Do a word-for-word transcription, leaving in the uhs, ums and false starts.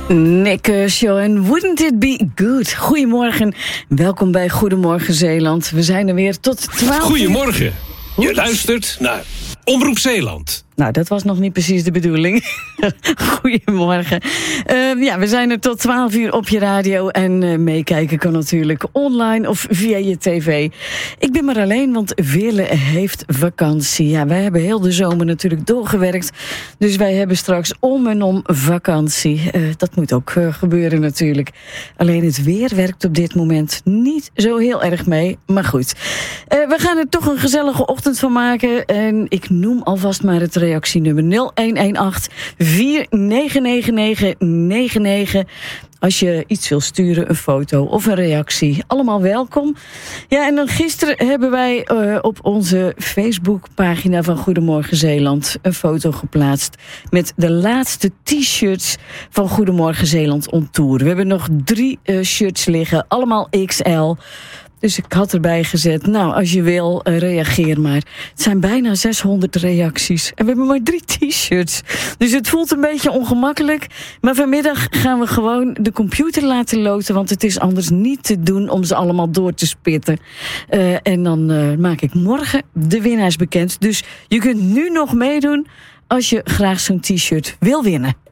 Nick Kershaw en Wouldn't It Be Good? Goedemorgen, welkom bij Goedemorgen Zeeland. We zijn er weer tot twaalf uur. Goedemorgen, je luistert naar Omroep Zeeland. Nou, dat was nog niet precies de bedoeling. Goedemorgen. Uh, ja, we zijn er tot twaalf uur op je radio. En uh, meekijken kan natuurlijk online of via je tv. Ik ben maar alleen, want Veerle heeft vakantie. Ja, wij hebben heel de zomer natuurlijk doorgewerkt. Dus wij hebben straks om en om vakantie. Uh, dat moet ook uh, gebeuren natuurlijk. Alleen het weer werkt op dit moment niet zo heel erg mee. Maar goed, uh, we gaan er toch een gezellige ochtend van maken. En ik noem alvast maar het reactienummer nul een een acht vier negen negen negen negen negen. Als je iets wil sturen, een foto of een reactie. Allemaal welkom. Ja, en dan gisteren hebben wij uh, op onze Facebookpagina van Goedemorgen Zeeland een foto geplaatst met de laatste t-shirts van Goedemorgen Zeeland on tour. We hebben nog drie uh, shirts liggen, allemaal X L. Dus ik had erbij gezet, nou, als je wil, uh, reageer maar. Het zijn bijna zeshonderd reacties. En we hebben maar drie t-shirts. Dus het voelt een beetje ongemakkelijk. Maar vanmiddag gaan we gewoon de computer laten loten. Want het is anders niet te doen om ze allemaal door te spitten. Uh, en dan uh, maak ik morgen de winnaars bekend. Dus je kunt nu nog meedoen als je graag zo'n t-shirt wil winnen.